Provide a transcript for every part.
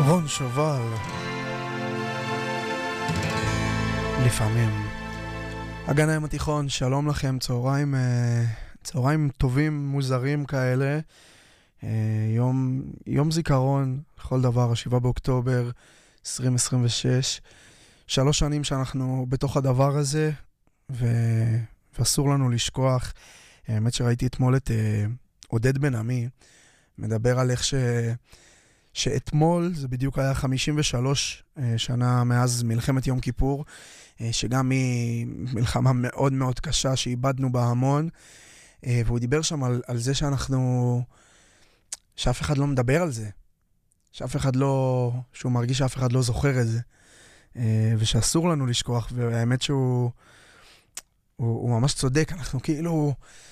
רון שובל. לפעמים. הגן הים התיכון, שלום לכם, צהריים טובים, מוזרים כאלה. יום זיכרון, לכל דבר, 7 באוקטובר 2026. 3 שנים שאנחנו בתוך הדבר הזה, ואסור לנו לשכוח. האמת שראיתי אתמול את עודד בן עמי, מדבר על איך שאתמול, זה בדיוק היה 53 שנה מאז מלחמת יום כיפור, שגם היא מלחמה מאוד מאוד קשה, שאיבדנו בה המון, והוא דיבר שם על זה שאף אחד לא מדבר על זה, שהוא מרגיש שאף אחד לא זוכר את זה, ושאסור לנו לשכוח, והאמת שהוא ממש צודק, אנחנו כאילו,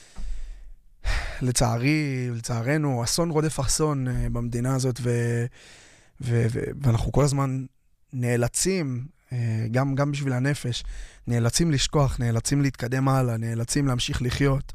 לצערנו, אסון רודף אסון במדינה הזאת, ואנחנו כל הזמן נאלצים, גם בשביל הנפש, נאלצים לשכוח, נאלצים להתקדם הלאה, נאלצים להמשיך לחיות.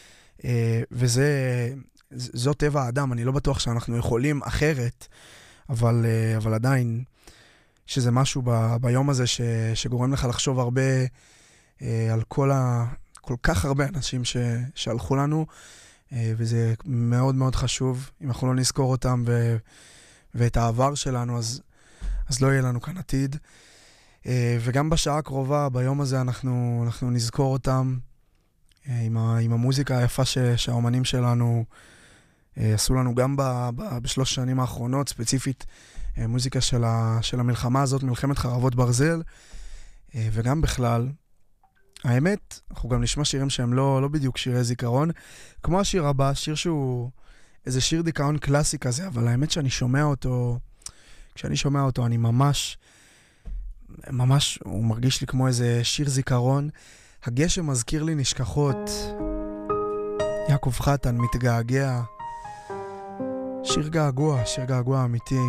וזו טבע האדם, אני לא בטוח שאנחנו יכולים אחרת, אבל עדיין, שזה משהו ביום הזה שגורם לך לחשוב הרבה על כל כך הרבה אנשים שהלכו לנו, וזה מאוד מאוד חשוב. אם אנחנו לא נזכור אותם ואת העבר שלנו, אז לא יהיה לנו כאן עתיד. וגם בשעה הקרובה, ביום הזה, אנחנו נזכור אותם עם המוזיקה היפה שהאומנים שלנו עשו לנו גם בשלוש שנים האחרונות, ספציפית מוזיקה של המלחמה הזאת, מלחמת חרבות ברזל, וגם בכלל. האמת, אנחנו גם נשמע שירים שהם לא בדיוק שירי זיכרון, כמו השיר הבא, שיר שהוא איזה שיר דיכאון קלאסי כזה, אבל האמת שאני שומע אותו, כשאני שומע אותו אני ממש, הוא מרגיש לי כמו איזה שיר זיכרון. הגשם מזכיר לי נשכחות, יעקב חתן מתגעגע, שיר געגוע אמיתי.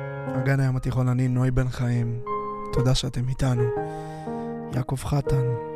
הגן הים התיכון, אני נוי בן חיים, תודה שאתם איתנו. יעקב חתן.